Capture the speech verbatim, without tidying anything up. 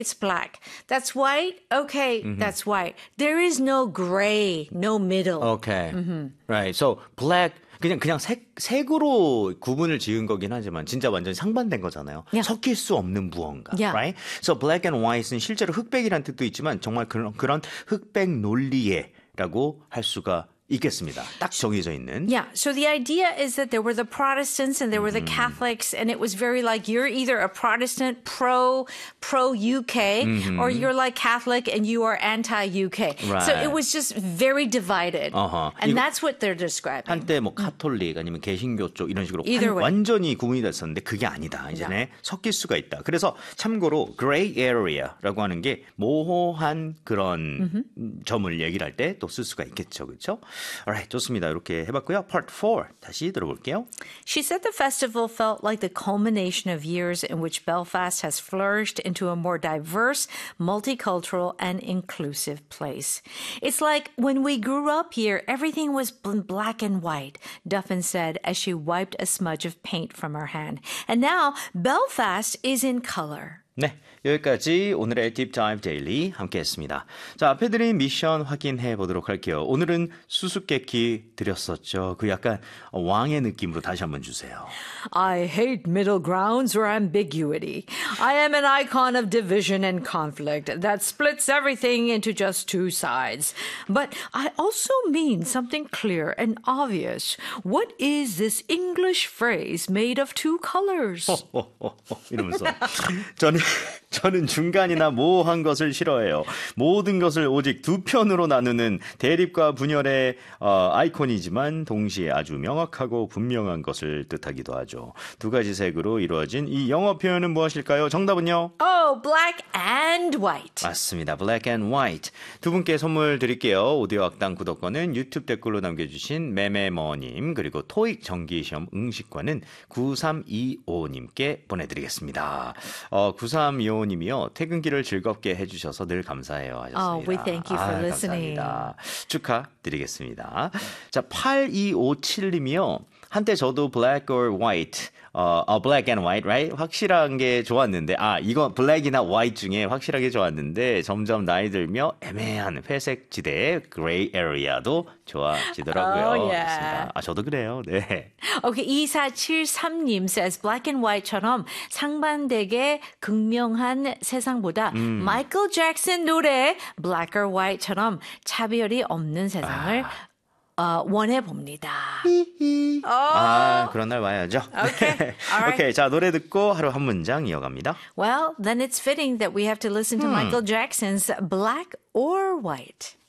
It's black. That's white. Okay, mm-hmm. that's white. There is no gray, no middle. Okay. Mm-hmm. Right. So black 그냥 그냥 색 색으로 구분을 지은 거긴 하지만 진짜 완전 상반된 거잖아요. Yeah. 섞일 수 없는 무언가. Yeah. Right? So black and white는 실제로 흑백이라는 뜻도 있지만 정말 그런 그런 흑백 논리에라고 할 수가 있겠습니다. 딱 정해져 있는. Yeah, so the idea is that there were the Protestants and there were the Catholics, and it was very like you're either a Protestant pro pro U K mm-hmm. or you're like Catholic and you are anti U K. Right. So it was just very divided, uh-huh. and that's what they're describing. 한때 뭐 카톨릭 아니면 개신교 쪽 이런 식으로 Either way. 완전히 구분이 됐었는데 그게 아니다. 이제는 Yeah. 섞일 수가 있다. 그래서 참고로 gray area라고 하는 게 모호한 그런 mm-hmm. 점을 얘기를 할 때 또 쓸 수가 있겠죠, 그렇죠? Alright, 좋습니다. 이렇게 해봤고요. Part four 다시 들어볼게요. She said the festival felt like the culmination of years in which Belfast has flourished into a more diverse, multicultural, and inclusive place. It's like when we grew up here, everything was black and white, Duffin said as she wiped a smudge of paint from her hand. And now Belfast is in color. 네, 여기까지 오늘의 Deep Dive Daily 함께했습니다. 자, 앞에 드린 미션 확인해 보도록 할게요. 오늘은 수수께끼 드렸었죠. 그 약간 왕의 느낌으로 다시 한번 주세요. I hate middle grounds or ambiguity. I am an icon of division and conflict that splits everything into just two sides. But I also mean something clear and obvious. What is this English phrase made of two colors? 이러면서 저는 저는 중간이나 모호한 것을 싫어해요. 모든 것을 오직 두 편으로 나누는 대립과 분열의 어, 아이콘이지만 동시에 아주 명확하고 분명한 것을 뜻하기도 하죠. 두 가지 색으로 이루어진 이 영어 표현은 무엇일까요? 정답은요? Oh, black and white. 맞습니다. Black and white. 두 분께 선물 드릴게요. 오디오 학당 구독권은 유튜브 댓글로 남겨주신 매매머님 그리고 토익 정기시험 응시권은 구삼이오님께 보내드리겠습니다. 어, 구삼이오님이요. 퇴근길을 즐겁게 해주셔서 늘 감사해요 하셨습니다. Oh, we thank you for 아, listening. 감사합니다. 축하드리겠습니다. 자, 팔이오칠님이요. 한때 저도 black or white, 어, 어, black and white, right? 확실한 게 좋았는데, 아, 이거 black이나 white 중에 확실하게 좋았는데, 점점 나이 들며 애매한 회색 지대의 gray area도 좋아지더라고요. Oh, yeah. 그렇습니다. 아, 저도 그래요. 네. Okay, 이사칠삼님 says black and white처럼 상반되게 극명한 세상보다 음. 마이클 잭슨 노래 black or white처럼 차별이 없는 세상을 아. 어, 원해 봅니다. 히히. 아, 그런 날 와야죠. Okay. All right. 오케이, 자, 노래 듣고 하루 한 문장 이어갑니다. Well, then it's fitting that we have to listen to Hmm. Michael Jackson's Black or White.